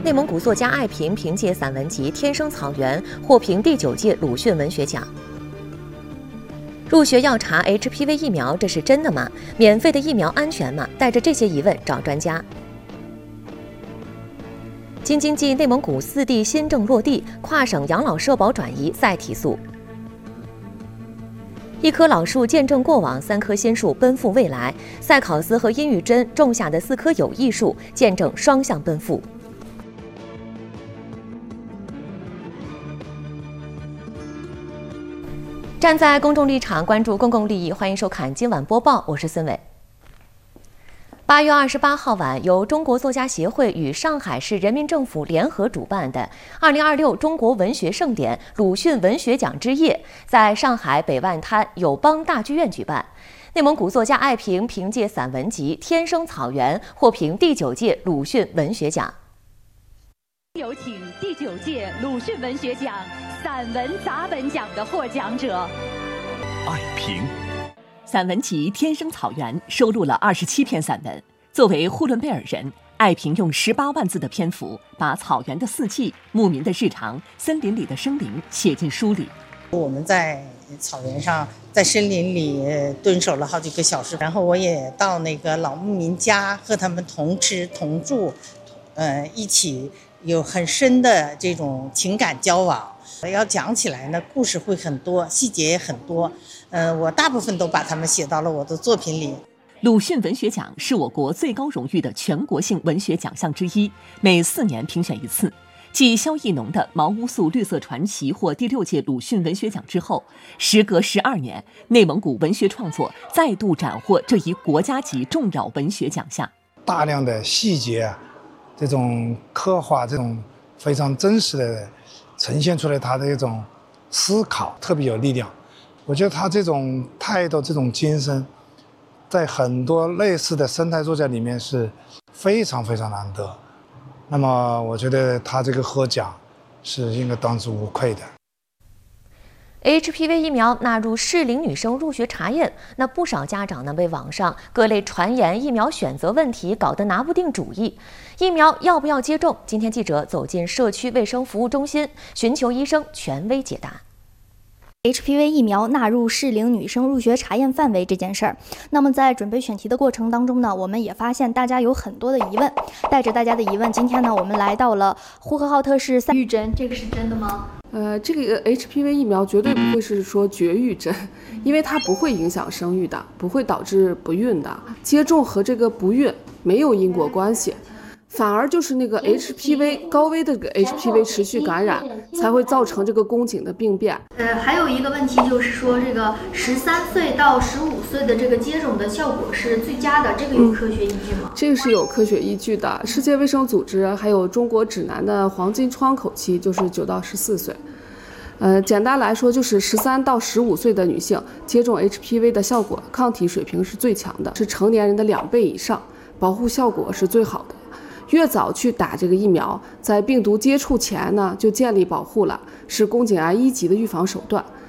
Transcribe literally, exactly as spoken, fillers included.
内蒙古作家艾平凭借散文集《天生草原》获评第九届鲁迅文学奖。入学要查 H P V 疫苗，这是真的吗？免费的疫苗安全吗？带着这些疑问找专家。京津冀内蒙古四地新政落地，跨省养老社保转移再提速。一棵老树见证过往，三棵新树奔赴未来。赛考斯和殷玉珍种下的四棵有益树，见证双向奔赴。站在公众立场，关注公共利益，欢迎收看今晚播报，我是孙伟。八月二十八号晚，由中国作家协会与上海市人民政府联合主办的二零二六中国文学盛典鲁迅文学奖之夜，在上海北外滩友邦大剧院举办。内蒙古作家艾平凭借散文集《天生草原》获评第九届鲁迅文学奖。 有请第九届鲁迅文学奖散文杂文奖的获奖者艾平。 散文集《天生草原》收录了二十七篇散文。作为呼伦贝尔人，艾平用十八万字的篇幅，把草原的四季、牧民的日常、森林里的生灵写进书里。 我们在草原上，在森林里蹲守了好几个小时，然后我也到那个老牧民家和他们同吃同住，呃，一起有很深的这种情感交往。要讲起来呢，故事会很多，细节也很多，呃，我大部分都把它们写到了我的作品里。 鲁迅文学奖是我国最高荣誉的全国性文学奖项之一，每四年评选一次。继萧艺农的《毛乌素绿色传奇》获第六届鲁迅文学奖之后，时隔十二年，内蒙古文学创作再度斩获这一国家级重要文学奖项。 大量的细节啊，这种刻画，这种非常真实的呈现出来他的一种思考，特别有力量。我觉得他这种态度、这种精神，在很多类似的生态作家里面是非常非常难得。那么，我觉得他这个获奖是应该当之无愧的。 H P V 疫苗纳入适龄女生入学查验，那不少家长呢被网上各类传言疫苗选择问题搞得拿不定主意。疫苗要不要接种？今天记者走进社区卫生服务中心，寻求医生权威解答。 H P V 疫苗纳入适龄女生入学查验范围这件事儿，那么在准备选题的过程当中呢，我们也发现大家有很多的疑问。带着大家的疑问，今天呢，我们来到了呼和浩特市赛玉珍，这个是真的吗？ 呃，这个 H P V 疫苗绝对不会是说绝育针，因为它不会影响生育的，不会导致不孕的。接种和这个不孕没有因果关系。反而就是那个 H P V 高危的这个 H P V 持续感染，才会造成这个宫颈的病变。 呃，还有一个问题就是说，这个十三岁到十五岁的这个接种的效果是最佳的，这个有科学依据吗？ 嗯、这个是有科学依据的。世界卫生组织还有中国指南的黄金窗口期就是九到十四岁。呃，简单来说就是十三到十五岁的女性接种 H P V 的效果，抗体水平是最强的，是成年人的两倍以上，保护效果是最好的。越早去打这个疫苗，在病毒接触前呢就建立保护了，是宫颈癌一级的预防手段。